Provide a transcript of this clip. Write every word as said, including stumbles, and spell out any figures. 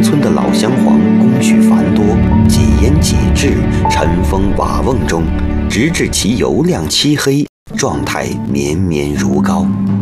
村的老厢房工序繁多，几烟几制，尘封瓦瓮中，直至其油亮漆黑，状态绵绵如膏。